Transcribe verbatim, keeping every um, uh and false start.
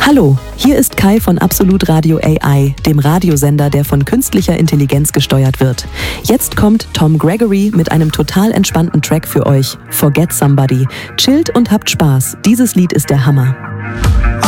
Hallo, hier ist Kai von Absolut Radio A I, dem Radiosender, der von künstlicher Intelligenz gesteuert wird. Jetzt kommt Tom Gregory mit einem total entspannten Track für euch. Forget Somebody. Chillt und habt Spaß. Dieses Lied ist der Hammer.